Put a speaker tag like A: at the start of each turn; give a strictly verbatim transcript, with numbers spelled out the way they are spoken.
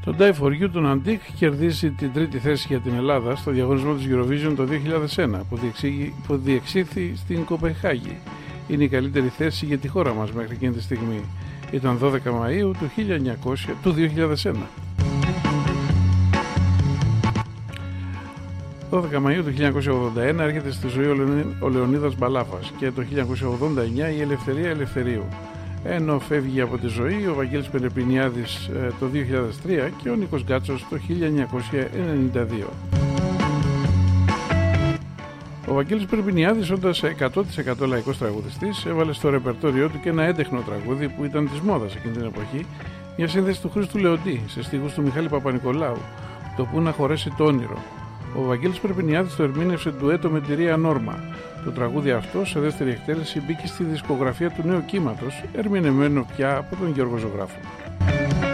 A: Το Die For You των Αντίκ κερδίζει την τρίτη θέση για την Ελλάδα στο διαγωνισμό της Eurovision το δύο χιλιάδες ένα που, που διεξήχθη στην Κοπενχάγη. Είναι η καλύτερη θέση για τη χώρα μας μέχρι εκείνη τη στιγμή. Ήταν δώδεκα Μαΐου του, χίλια εννιακόσια, του δύο χιλιάδες ένα. δώδεκα Μαΐου του χίλια εννιακόσια ογδόντα ένα έρχεται στη ζωή ο Λεωνίδας Μπαλάφας και το χίλια εννιακόσια ογδόντα εννιά η Ελευθερία Ελευθερίου. Ενώ φεύγει από τη ζωή ο Βαγγέλης Περεπινιάδης το δύο χιλιάδες τρία και ο Νίκος Γκάτσος το χίλια εννιακόσια ενενήντα δύο. Ο Βαγγέλης Περεπινιάδης, όντας εκατό τοις εκατό λαϊκός τραγουδιστής, έβαλε στο ρεπερτόριό του και ένα έντεχνο τραγούδι που ήταν της μόδας εκείνη την εποχή, μια σύνδεση του Χρήστου Λεοντή σε στίχους του Μιχάλη Παπα-Νικολάου, το «Πού να χωρέσει το όνειρο». Ο Βαγγέλης Περεπινιάδης το ερμήνευσε ντουέτο με τη Ρία Νόρμα. Το τραγούδι αυτό, σε δεύτερη εκτέλεση, μπήκε στη δισκογραφία του νέου κύματος, ερμηνευμένο πια από τον Γιώργο Ζωγράφο.